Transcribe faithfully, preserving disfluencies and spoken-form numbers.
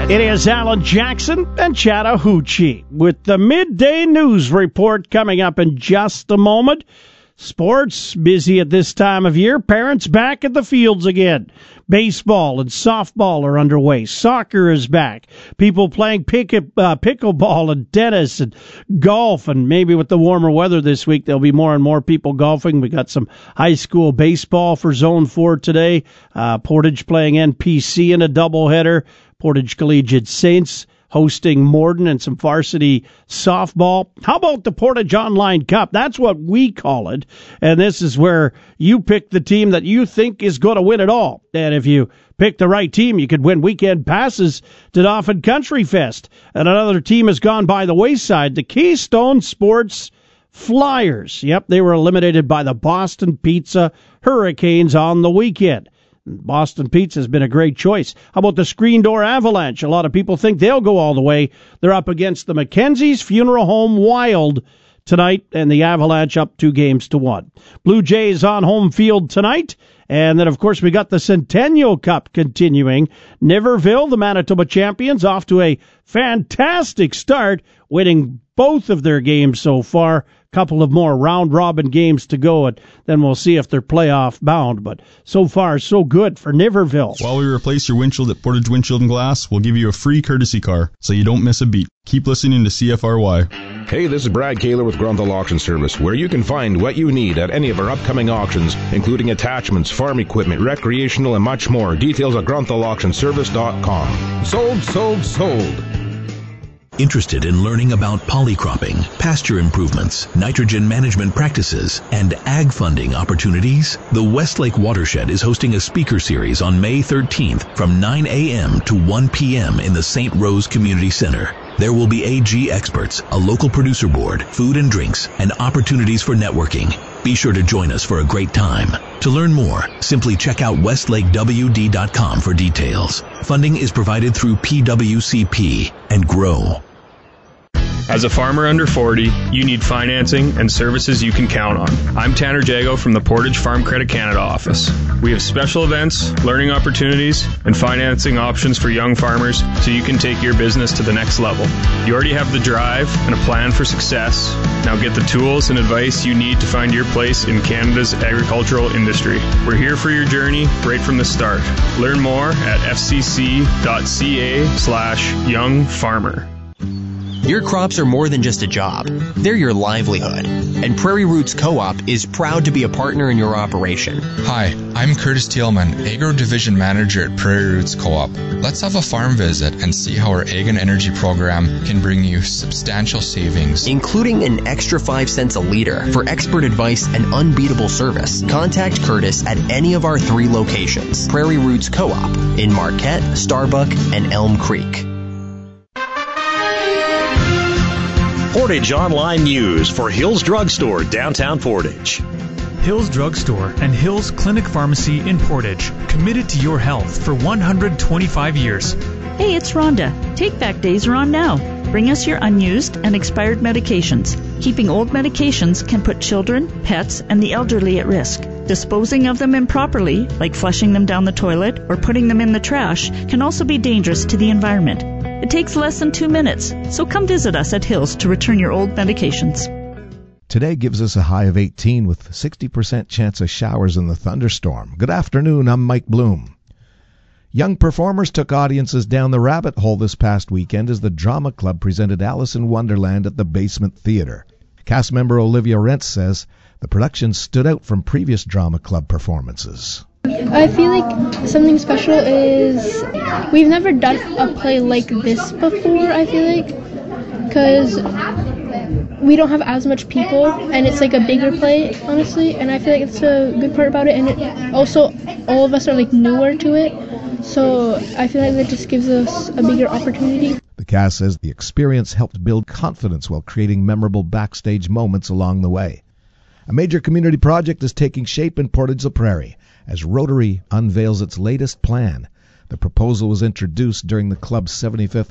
It is Alan Jackson and Chattahoochee with the midday news report coming up in just a moment. Sports busy at this time of year. Parents back at the fields again. Baseball and softball are underway. Soccer is back. People playing pick, uh, pickleball and tennis and golf. And maybe with the warmer weather this week, there'll be more and more people golfing. We got some high school baseball for Zone four today. Uh, Portage playing N P C in a doubleheader. Portage Collegiate Saints hosting Morden and some varsity softball. How about the Portage Online Cup? That's what we call it. And this is where you pick the team that you think is going to win it all. And if you pick the right team, you could win weekend passes to Dauphin Country Fest. And another team has gone by the wayside, the Keystone Sports Flyers. Yep, they were eliminated by the Boston Pizza Hurricanes on the weekend. Boston Pizza has been a great choice. How about the Screen Door Avalanche? A lot of people think they'll go all the way. They're up against the Mackenzie's Funeral Home Wild tonight, and the Avalanche up two games to one. Blue Jays on home field tonight. And then, of course, we got the Centennial Cup continuing. Niverville, the Manitoba champions, off to a fantastic start, winning both of their games so far. Couple of more round-robin games to go, and then we'll see if they're playoff bound. But so far, so good for Niverville. While we replace your windshield at Portage Windshield and Glass, we'll give you a free courtesy car, so you don't miss a beat. Keep listening to C F R Y. Hey, this is Brad Kaler with Grunthal Auction Service, where you can find what you need at any of our upcoming auctions, including attachments, farm equipment, recreational, and much more. Details at grunthal auction service dot com. Sold, sold, sold. Interested in learning about polycropping, pasture improvements, nitrogen management practices, and ag funding opportunities? The Westlake Watershed is hosting a speaker series on May thirteenth from nine a.m. to one p.m. in the Saint Rose Community Center. There will be A G experts, a local producer board, food and drinks, and opportunities for networking. Be sure to join us for a great time. To learn more, simply check out westlake w d dot com for details. Funding is provided through P W C P and Grow. As a farmer under forty, you need financing and services you can count on. I'm Tanner Jago from the Portage Farm Credit Canada office. We have special events, learning opportunities, and financing options for young farmers so you can take your business to the next level. You already have the drive and a plan for success. Now get the tools and advice you need to find your place in Canada's agricultural industry. We're here for your journey right from the start. Learn more at f c c dot c a slash young farmer. Your crops are more than just a job. They're your livelihood. And Prairie Roots Co-op is proud to be a partner in your operation. Hi, I'm Curtis Thielman, Agro Division Manager at Prairie Roots Co-op. Let's have a farm visit and see how our Ag and Energy program can bring you substantial savings, including an extra five cents a liter for expert advice and unbeatable service. Contact Curtis at any of our three locations. Prairie Roots Co-op in Marquette, Starbuck, and Elm Creek. Portage Online News for Hills Drugstore, downtown Portage. Hills Drugstore and Hills Clinic Pharmacy in Portage, committed to your health for one hundred twenty-five years. Hey, it's Rhonda. Take Back Days are on now. Bring us your unused and expired medications. Keeping old medications can put children, pets, and the elderly at risk. Disposing of them improperly, like flushing them down the toilet or putting them in the trash, can also be dangerous to the environment. It takes less than two minutes, so come visit us at Hills to return your old medications. Today gives us a high of eighteen with sixty percent chance of showers in the thunderstorm. Good afternoon, I'm Mike Bloom. Young performers took audiences down the rabbit hole this past weekend as the Drama Club presented Alice in Wonderland at the Basement Theatre. Cast member Olivia Rentz says the production stood out from previous Drama Club performances. I feel like something special is we've never done a play like this before, I feel like, because we don't have as much people, and it's like a bigger play, honestly, and I feel like it's a good part about it, and it also, all of us are like newer to it, so I feel like that just gives us a bigger opportunity. The cast says the experience helped build confidence while creating memorable backstage moments along the way. A major community project is taking shape in Portage-la-Prairie as Rotary unveils its latest plan. The proposal was introduced during the club's seventy-fifth